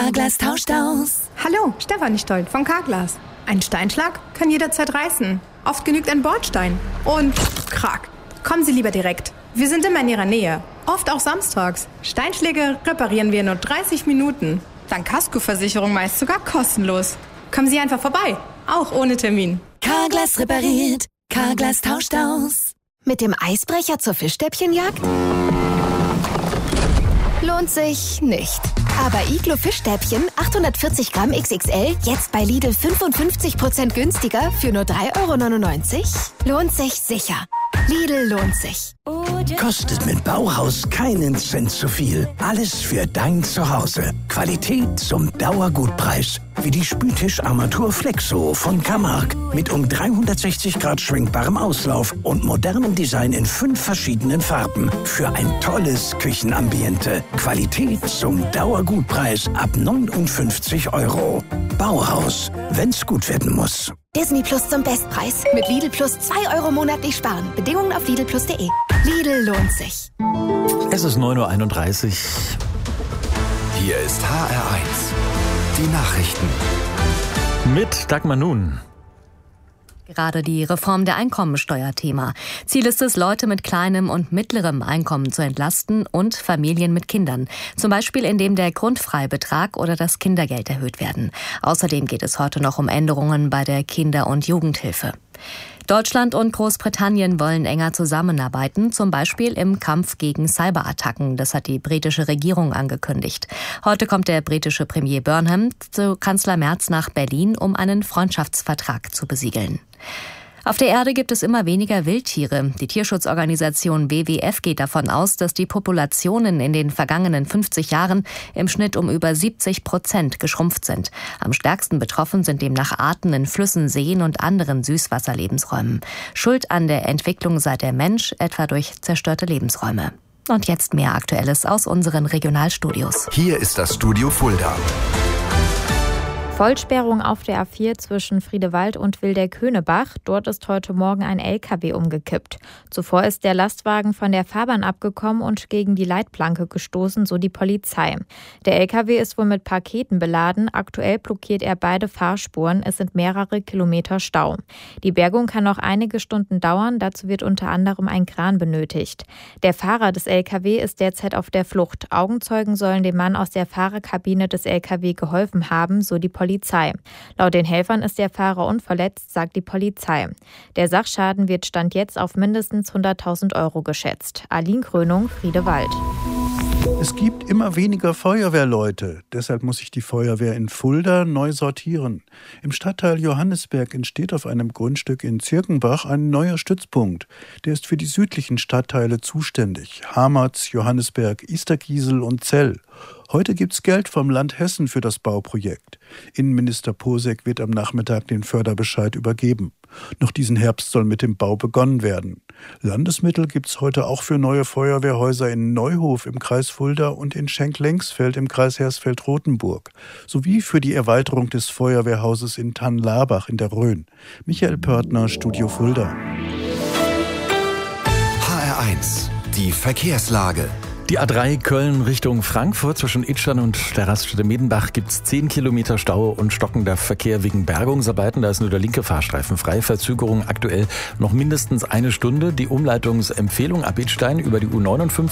Carglass tauscht aus. Hallo, Stefanie Stolt von Carglass. Ein Steinschlag kann jederzeit reißen. Oft genügt ein Bordstein. Und krack. Kommen Sie lieber direkt. Wir sind immer in Ihrer Nähe. Oft auch samstags. Steinschläge reparieren wir in nur 30 Minuten. Dank Kaskoversicherung meist sogar kostenlos. Kommen Sie einfach vorbei. Auch ohne Termin. Carglass repariert. Carglass tauscht aus. Mit dem Eisbrecher zur Fischstäbchenjagd? Lohnt sich nicht. Aber Iglo Fischstäbchen 840 Gramm XXL jetzt bei Lidl 55% günstiger für nur 3,99 €? Lohnt sich sicher. Lidl lohnt sich. Kostet mit Bauhaus keinen Cent zu viel. Alles für dein Zuhause. Qualität zum Dauergutpreis. Wie die Spültischarmatur Flexo von Camargue. Mit um 360 Grad schwenkbarem Auslauf und modernem Design in 5 verschiedenen Farben. Für ein tolles Küchenambiente. Qualität zum Dauergutpreis ab 59 €. Bauhaus, wenn's gut werden muss. Disney Plus zum Bestpreis. Mit Lidl Plus 2 € monatlich sparen. Bedingungen auf lidlplus.de. Lidl lohnt sich. Es ist 9:31 Uhr. Hier ist HR1. Die Nachrichten. Mit Dagmar Nun. Gerade die Reform der Einkommensteuer-Thema. Ziel ist es, Leute mit kleinem und mittlerem Einkommen zu entlasten und Familien mit Kindern. Zum Beispiel, indem der Grundfreibetrag oder das Kindergeld erhöht werden. Außerdem geht es heute noch um Änderungen bei der Kinder- und Jugendhilfe. Deutschland und Großbritannien wollen enger zusammenarbeiten, zum Beispiel im Kampf gegen Cyberattacken. Das hat die britische Regierung angekündigt. Heute kommt der britische Premier Burnham zu Kanzler Merz nach Berlin, um einen Freundschaftsvertrag zu besiegeln. Auf der Erde gibt es immer weniger Wildtiere. Die Tierschutzorganisation WWF geht davon aus, dass die Populationen in den vergangenen 50 Jahren im Schnitt um über 70% geschrumpft sind. Am stärksten betroffen sind demnach Arten in Flüssen, Seen und anderen Süßwasserlebensräumen. Schuld an der Entwicklung sei der Mensch, etwa durch zerstörte Lebensräume. Und jetzt mehr Aktuelles aus unseren Regionalstudios. Hier ist das Studio Fulda. Vollsperrung auf der A4 zwischen Friedewald und Wildeck-Höhnebach. Dort ist heute Morgen ein LKW umgekippt. Zuvor ist der Lastwagen von der Fahrbahn abgekommen und gegen die Leitplanke gestoßen, so die Polizei. Der LKW ist wohl mit Paketen beladen. Aktuell blockiert er beide Fahrspuren. Es sind mehrere Kilometer Stau. Die Bergung kann noch einige Stunden dauern. Dazu wird unter anderem ein Kran benötigt. Der Fahrer des LKW ist derzeit auf der Flucht. Augenzeugen sollen dem Mann aus der Fahrerkabine des LKW geholfen haben, so die Polizei. Laut den Helfern ist der Fahrer unverletzt, sagt die Polizei. Der Sachschaden wird Stand jetzt auf mindestens 100.000 € geschätzt. Aline Krönung, Friedewald. Es gibt immer weniger Feuerwehrleute. Deshalb muss sich die Feuerwehr in Fulda neu sortieren. Im Stadtteil Johannisberg entsteht auf einem Grundstück in Zirkenbach ein neuer Stützpunkt. Der ist für die südlichen Stadtteile zuständig. Hamerz, Johannisberg, Isterkiesel und Zell. Heute gibt's Geld vom Land Hessen für das Bauprojekt. Innenminister Posek wird am Nachmittag den Förderbescheid übergeben. Noch diesen Herbst soll mit dem Bau begonnen werden. Landesmittel gibt's heute auch für neue Feuerwehrhäuser in Neuhof im Kreis Fulda und in Schenk-Lengsfeld im Kreis Hersfeld-Rotenburg. Sowie für die Erweiterung des Feuerwehrhauses in Tannlabach in der Rhön. Michael Pörtner, Studio Fulda. HR1. Die Verkehrslage. Die A3 Köln Richtung Frankfurt zwischen Itschern und der Raststätte Medenbach gibt es 10 Kilometer Stau und stockender Verkehr wegen Bergungsarbeiten. Da ist nur der linke Fahrstreifen frei. Verzögerung aktuell noch mindestens eine Stunde. Die Umleitungsempfehlung ab Idstein über die U59